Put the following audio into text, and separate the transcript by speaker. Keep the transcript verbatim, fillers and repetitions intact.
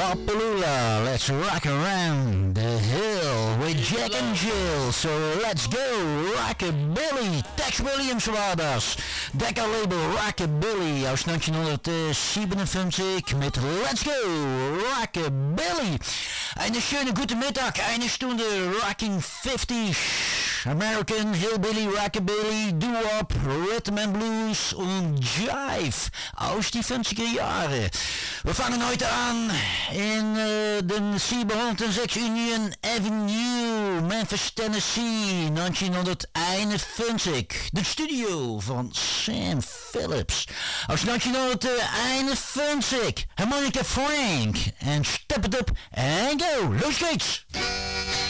Speaker 1: Bob Palula, let's rock around the hill with Jack and Jill. So let's go, Rockabilly. Tex Williams war das. Decca Label Rockabilly aus neunzehnhundertsiebenundfünfzig mit Let's Go, Rockabilly. Eine schöne gute Mittag, eine Stunde Rocking fifties. American Hillbilly, Rockabilly, Doo-Wop, Rhythm and Blues und Jive aus die fünfziger Jahre. Wir fangen heute an in uh, den zevenhonderdzes Union Avenue, Memphis, Tennessee, negenzehnhonderdeenenvijftig. De studio van Sam Phillips aus negenzehnhonderdeenenvijftig. Harmonica Frank en Step It Up and Go. Los geht's!